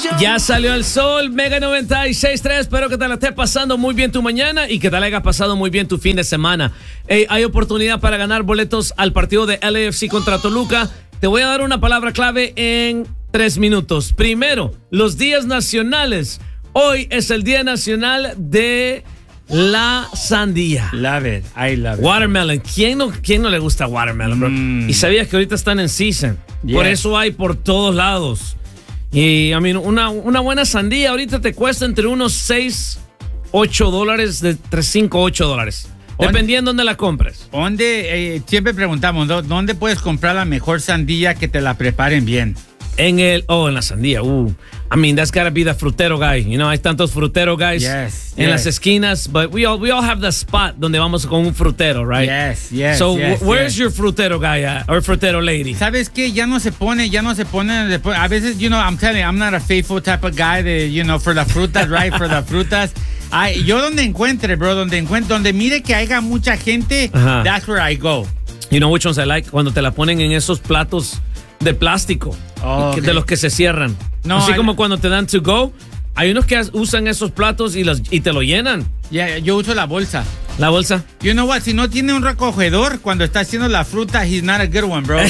Ya salió el sol, Mega 96.3. Espero que te la estés pasando muy bien tu mañana y que te la hayas pasado muy bien tu fin de semana. Hay oportunidad para ganar boletos al partido de LAFC contra Toluca. Te voy a dar una palabra clave en 3 minutos. Primero, los días nacionales. Hoy es el Día Nacional de la sandía. Love it. I love it. Watermelon. ¿Quién no le gusta watermelon, bro? Y sabías que ahorita están en season. Yes. Por eso hay por todos lados. Y, una buena sandía ahorita te cuesta entre unos $6, $8, de $3, $5, $8. Dependiendo dónde la compres. Siempre preguntamos, ¿dónde puedes comprar la mejor sandía que te la preparen bien? En la sandía. That's gotta be the frutero guy. You know, hay tantos frutero guys en las esquinas, but we all have the spot donde vamos con un frutero, right? Yes. So where's your frutero guy at, or frutero lady? ¿Sabes qué? Ya no se pone. A veces, I'm telling you, I'm not a faithful type of guy that, for the frutas, right? For the frutas. Yo donde encuentre, bro, donde mire que haya mucha gente, that's where I go. You know which ones I like? Cuando te la ponen en esos platos de plástico, de los que se cierran. Así como cuando te dan to go, hay unos que usan esos platos y te lo llenan. Yo uso la bolsa. ¿La bolsa? You know what? Si no tiene un recogedor cuando está haciendo la fruta, he's not a good one, bro.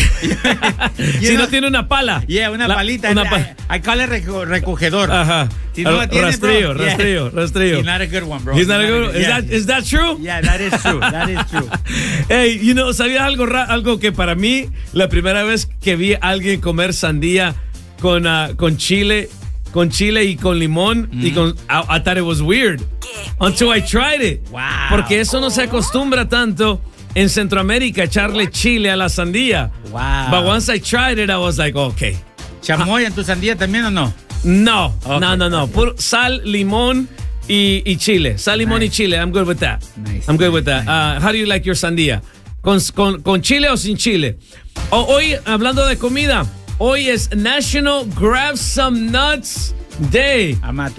No tiene una pala. Una palita. I call it recogedor. Ajá. Si no la tiene, rastrillo. He's not a good one, bro. He's not a good one. Is that true? Yeah, that is true. That is true. Hey, ¿sabías algo que para mí, la primera vez que vi a alguien comer sandía con chile y con limón, I thought it was weird until I tried it. Wow. Porque eso no se acostumbra tanto en Centroamérica, echarle chile a la sandía. Wow. But once I tried it, I was like, okay. ¿Chamoy en tu sandía también o no? No. Puro sal, limón y chile. Sal, limón y chile. I'm good with that. Nice. I'm good with that. How do you like your sandía? ¿Con chile o sin chile? Hoy, hablando de comida, hoy es National Grab Some Nuts Day. I'm going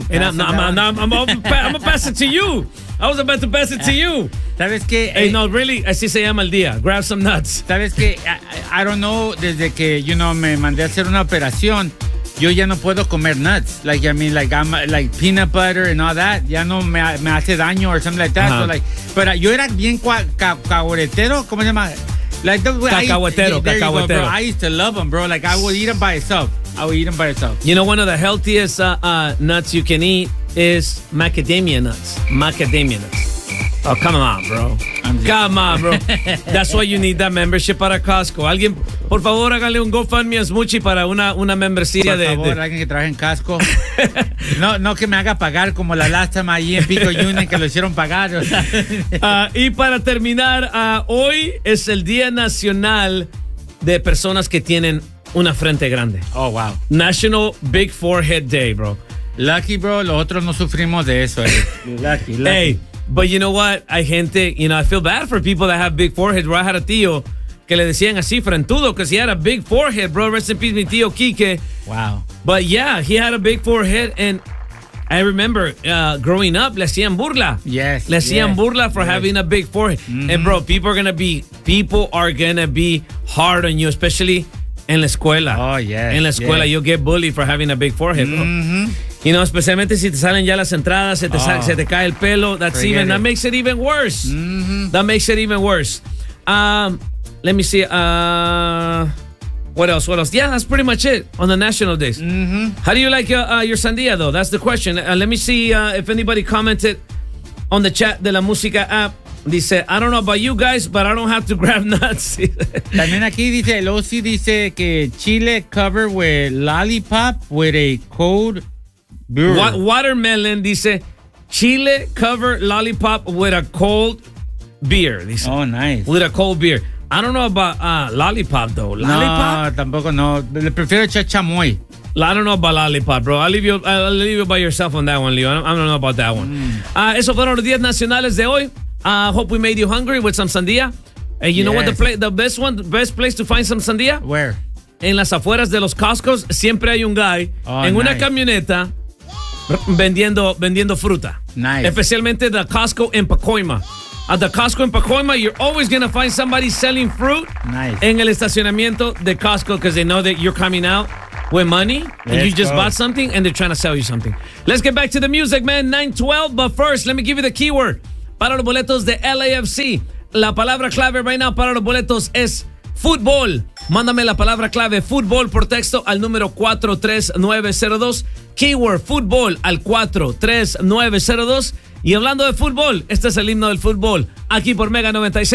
to pass it to you. I was about to pass it to you. ¿Sabes qué? Hey, no, really, así se llama el día. Grab some nuts. ¿Sabes qué? I don't know, desde que, me mandé a hacer una operación, yo ya no puedo comer nuts. Like peanut butter and all that. Ya no me hace daño or something like that. So pero yo era bien cacahuetero. ¿Cómo se llama? Cacahuetero. I used to love them, bro. Like, I would eat them by itself. You know, one of the healthiest nuts you can eat is macadamia nuts. Oh, come on, bro. That's why you need that membership para Costco. Alguien, por favor, hágale un GoFundMe a Smoochie para una membresía por favor, alguien que trabaje en Costco. no que me haga pagar como la lástima allí en Pico Union que lo hicieron pagar. O sea. Y para terminar, hoy es el Día Nacional de Personas que tienen una frente grande. Oh, wow. National Big Forehead Day, bro. Lucky, bro. Los otros no sufrimos de eso. Lucky. Hey, but you know what? Hay gente, I feel bad for people that have big foreheads. Bro, I had a tío que le decían así, frentudo, because he had a big forehead, bro. Rest in peace, mi tío Quique. Wow. But yeah, he had a big forehead, and I remember growing up, le hacían burla. Yes. Le hacían burla for having a big forehead. And bro, people are gonna be hard on you, especially en la escuela. Oh, yes. En la escuela, you get bullied for having a big forehead, bro. Especialmente si te salen ya las entradas, se te cae el pelo. That makes it even worse. That makes it even worse. Let me see. What else? Yeah, that's pretty much it on the national days. How do you like your sandía, though? That's the question. Let me see if anybody commented on the chat de la música app. Dice, I don't know about you guys, but I don't have to grab nuts. También aquí dice, el OC dice que chile covered with lollipop with a cold beer. Watermelon dice, chile covered lollipop with a cold beer. Dice, oh, nice. With a cold beer. I don't know about lollipop, though. Lollipop? No, tampoco no. Le prefiero echar chamoy. I don't know about lollipop, bro. I'll leave you by yourself on that one, Leo. I don't know about that one. Esos fueron los días nacionales de hoy. Hope we made you hungry with some sandía. And you know what the best place to find some sandía? Where? En las afueras de los Costcos siempre hay un guy en una camioneta vendiendo fruta. Nice. Especialmente the Costco en Pacoima. At the Costco in Pacoima, you're always going to find somebody selling fruit nice. En el estacionamiento de Costco because they know that you're coming out with money, and you just bought something, and they're trying to sell you something. Let's get back to the music, man. 9:12, but first, let me give you the keyword para los boletos de LAFC. La palabra clave right now para los boletos es fútbol. Mándame la palabra clave fútbol por texto al número 43902. Keyword fútbol al 43902. Y hablando de fútbol, este es el himno del fútbol aquí por Mega 96.